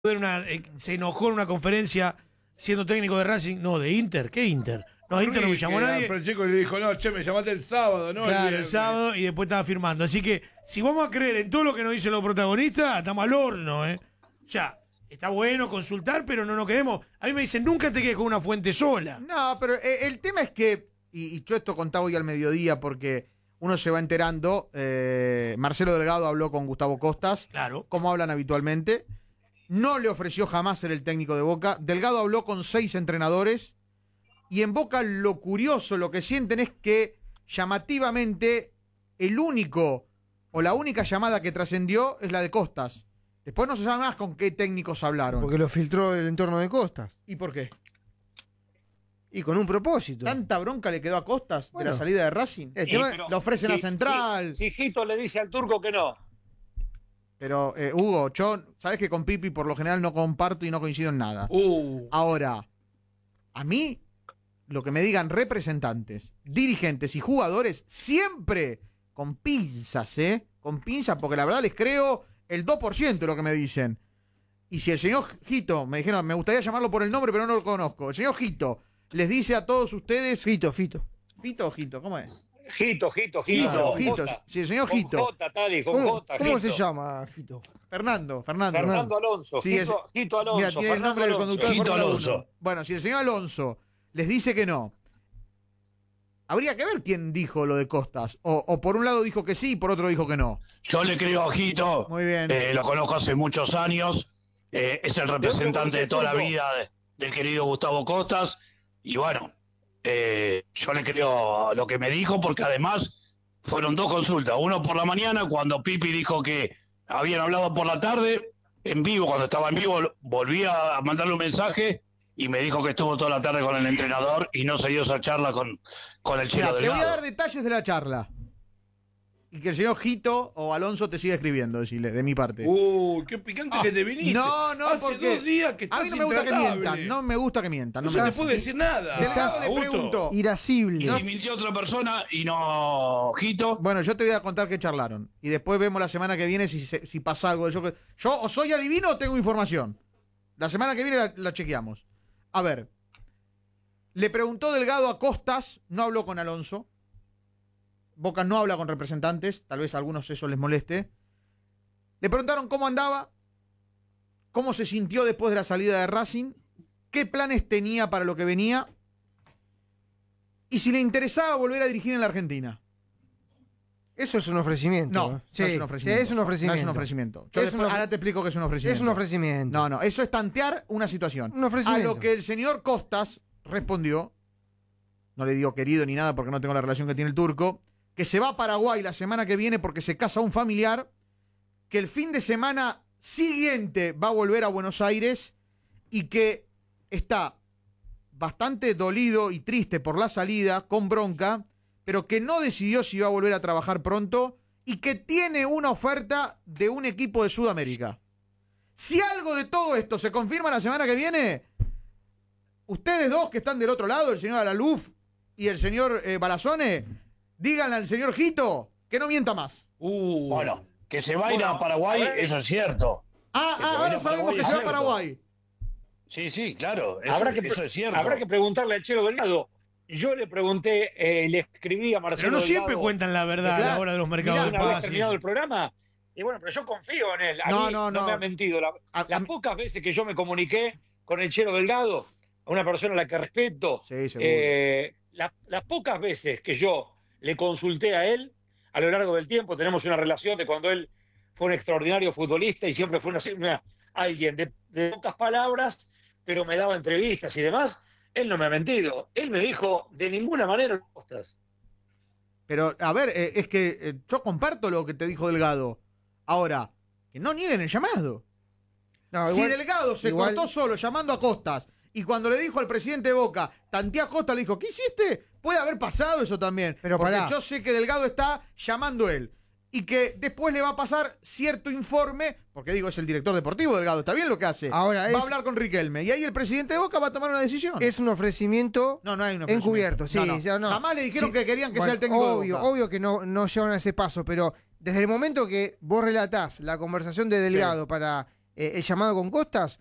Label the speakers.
Speaker 1: se enojó en una conferencia siendo técnico de Racing, no, de Inter, ¿qué Inter? No, Inter no me llamó nadie.
Speaker 2: Francesco le dijo, no, che, me llamaste el sábado, ¿no?
Speaker 1: Claro, el sábado y después estaba firmando. Así que, si vamos a creer en todo lo que nos dicen los protagonistas, estamos al horno, ¿eh? Ya, está bueno consultar, pero no nos quedemos. A mí me dicen, nunca te quedes con una fuente sola.
Speaker 3: No, pero el tema es que, y yo esto contaba hoy al mediodía porque uno se va enterando, Marcelo Delgado habló con Gustavo Costas,
Speaker 1: Claro.
Speaker 3: como hablan habitualmente, no le ofreció jamás ser el técnico de Boca, Delgado habló con 6 entrenadores, y en Boca lo curioso, lo que sienten es que llamativamente el único o la única llamada que trascendió es la de Costas. Después no se sabe más con qué técnicos hablaron.
Speaker 4: Porque lo filtró el entorno de Costas.
Speaker 3: ¿Y por qué?
Speaker 4: Y con un propósito.
Speaker 3: ¿Tanta bronca le quedó a Costas de
Speaker 4: Bueno.
Speaker 3: la salida de Racing?
Speaker 4: El tema-
Speaker 3: Le ofrecen a Central.
Speaker 5: Si Hito le dice al turco que no.
Speaker 3: Pero, Hugo, yo, sabes que con Pipi por lo general no comparto y no coincido en nada. Ahora, a mí, lo que me digan representantes, dirigentes y jugadores, siempre con pinzas, con pinzas, porque la verdad les creo el 2% de lo que me dicen. Y si el señor Hito, me dijeron, me gustaría llamarlo por el nombre, pero no lo conozco. El señor Hito les dice a todos ustedes.
Speaker 4: Fito.
Speaker 3: ¿Fito o Hito? ¿Cómo es?
Speaker 5: Hito.
Speaker 3: Hito. Si el señor
Speaker 5: Con
Speaker 3: Hito.
Speaker 5: J, Tali, con
Speaker 4: ¿Cómo,
Speaker 5: J.
Speaker 4: cómo
Speaker 5: Hito.
Speaker 4: se llama, Fito?
Speaker 3: Fernando.
Speaker 5: Fernando Alonso.
Speaker 3: Sí,
Speaker 5: Hito Alonso.
Speaker 3: Mira, tiene el nombre del conductor de
Speaker 2: Hito
Speaker 3: Fórmula 1.
Speaker 2: Alonso.
Speaker 3: Bueno, si el señor Alonso les dice que no, habría que ver quién dijo lo de Costas. O por un lado dijo que sí y por otro dijo que no.
Speaker 6: Yo le creo a Ojito.
Speaker 3: Muy bien.
Speaker 6: Lo conozco hace muchos años. Es el representante de toda la vida del querido Gustavo Costas. Y bueno, yo le creo a lo que me dijo porque además fueron 2 consultas. Uno por la mañana cuando Pipi dijo que habían hablado por la tarde. En vivo, cuando estaba en vivo, volví a mandarle un mensaje y me dijo que estuvo toda la tarde con el entrenador y no se dio esa charla con el Chelo
Speaker 3: Mira, te
Speaker 6: Delgado.
Speaker 3: voy a dar detalles de la charla. Y que el señor Hito o Alonso te siga escribiendo, decirle, de mi parte.
Speaker 2: Qué picante que te viniste.
Speaker 3: No,
Speaker 2: Hace
Speaker 3: porque
Speaker 2: 2 días que estás
Speaker 3: a mí no me gusta que
Speaker 2: intratable.
Speaker 3: mientan. No me gusta que mientan.
Speaker 2: No
Speaker 3: me
Speaker 2: se te
Speaker 3: gusta.
Speaker 2: puede decir nada.
Speaker 3: Delgado le
Speaker 2: Augusto.
Speaker 3: preguntó.
Speaker 4: Irascible.
Speaker 6: Y si mintió otra persona y no Ojito.
Speaker 3: Bueno, yo te voy a contar qué charlaron. Y después vemos la semana que viene si pasa algo. Yo o soy adivino o tengo información. La semana que viene la chequeamos. A ver. Le preguntó Delgado a Costas, no habló con Alonso. Boca no habla con representantes, tal vez a algunos eso les moleste. Le preguntaron cómo andaba, cómo se sintió después de la salida de Racing, qué planes tenía para lo que venía y si le interesaba volver a dirigir en la Argentina.
Speaker 4: Eso es un ofrecimiento.
Speaker 3: No,
Speaker 4: Sí,
Speaker 3: no es un ofrecimiento.
Speaker 4: es un ofrecimiento.
Speaker 3: No es un ofrecimiento. Ahora te explico qué es un ofrecimiento.
Speaker 4: Es un ofrecimiento.
Speaker 3: No, eso es tantear una situación.
Speaker 4: Un ofrecimiento.
Speaker 3: A lo que el señor Costas respondió, no le digo querido ni nada porque no tengo la relación que tiene el turco, que se va a Paraguay la semana que viene porque se casa un familiar, que el fin de semana siguiente va a volver a Buenos Aires y que está bastante dolido y triste por la salida, con bronca, pero que no decidió si va a volver a trabajar pronto y que tiene una oferta de un equipo de Sudamérica. Si algo de todo esto se confirma la semana que viene, ustedes dos que están del otro lado, el señor Alaluf y el señor Balazone, díganle al señor Hito que no mienta más.
Speaker 6: Bueno, que se va a ir a Paraguay, eso es cierto.
Speaker 3: Ahora sabemos que se va a Paraguay.
Speaker 6: Sí, claro, eso, eso es cierto.
Speaker 5: Habrá que preguntarle al Chelo Delgado. Yo le pregunté, le escribí a Marcelo
Speaker 1: Pero no
Speaker 5: Delgado,
Speaker 1: siempre cuentan la verdad a la hora de los mercados de
Speaker 5: una vez
Speaker 1: pases.
Speaker 5: terminado el programa. Y bueno, pero yo confío en él. A mí no me ha mentido. Las pocas veces que yo me comuniqué con el Chelo Delgado, a una persona a la que respeto,
Speaker 3: Sí, seguro.
Speaker 5: las pocas veces que yo le consulté a él, a lo largo del tiempo, tenemos una relación de cuando él fue un extraordinario futbolista y siempre fue alguien de pocas palabras, pero me daba entrevistas y demás. Él no me ha mentido. Él me dijo, de ninguna manera, Costas.
Speaker 3: Pero, a ver, es que yo comparto lo que te dijo Delgado. Ahora, que no nieguen el llamado.
Speaker 4: No,
Speaker 3: Si
Speaker 4: igual-
Speaker 3: Delgado se
Speaker 4: igual-
Speaker 3: cortó solo llamando a Costas y cuando le dijo al presidente de Boca, tanteé a Costas, le dijo, ¿qué hiciste? Puede haber pasado eso también.
Speaker 4: Pero
Speaker 3: porque
Speaker 4: pará.
Speaker 3: yo sé que Delgado está llamando él. Y que después le va a pasar cierto informe, porque digo, es el director deportivo Delgado, está bien lo que hace.
Speaker 4: Ahora
Speaker 3: va a hablar con Riquelme. Y ahí el presidente de Boca va a tomar una decisión.
Speaker 4: Es un ofrecimiento
Speaker 3: No hay un ofrecimiento.
Speaker 4: encubierto, sí.
Speaker 3: No. Jamás le dijeron que querían que sea el técnico
Speaker 4: obvio,
Speaker 3: de Boca.
Speaker 4: Obvio que no llevan a ese paso, pero desde el momento que vos relatás la conversación de Delgado para el llamado con Costas,